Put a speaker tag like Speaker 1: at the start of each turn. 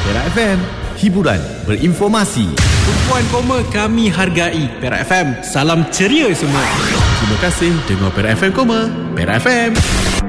Speaker 1: Perak FM, hiburan berinformasi.
Speaker 2: Tumpuan koma kami hargai. Perak FM, salam ceria semua.
Speaker 1: Terima kasih dengar Perak FM, Perak FM.